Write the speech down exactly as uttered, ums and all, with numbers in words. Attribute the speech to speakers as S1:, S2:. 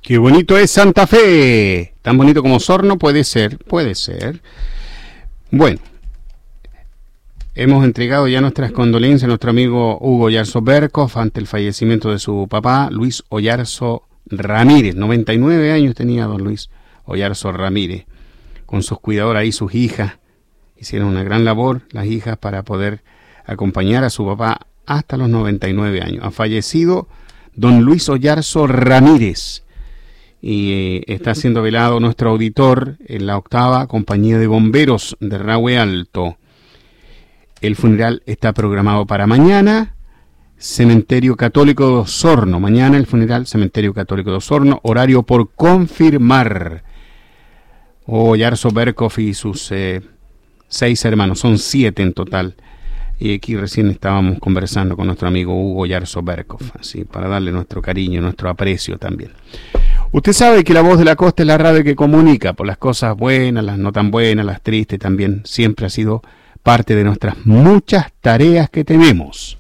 S1: Qué bonito es Santa Fe. Tan bonito como Osorno, puede ser, puede ser. Bueno, hemos entregado ya nuestras condolencias a nuestro amigo Hugo Oyarzo Berkov ante el fallecimiento de su papá, Luis Oyarzo Ramírez. noventa y nueve años tenía don Luis Oyarzo Ramírez. Con sus cuidadores ahí, sus hijas, hicieron una gran labor, las hijas, para poder acompañar a su papá hasta los noventa y nueve años. Ha fallecido don Luis Oyarzo Ramírez. Y eh, está siendo velado nuestro auditor en la octava Compañía de Bomberos de Rahue Alto. El funeral está programado para mañana, Cementerio Católico de Osorno. Mañana el funeral, Cementerio Católico de Osorno, horario por confirmar. Oyarzo Berkov y sus eh, seis hermanos, son siete en total. Y aquí recién estábamos conversando con nuestro amigo Hugo Oyarzo Berkov, así para darle nuestro cariño, nuestro aprecio también. Usted sabe que La Voz de la Costa es la radio que comunica, por las cosas buenas, las no tan buenas, las tristes, también siempre ha sido parte de nuestras muchas tareas que tenemos.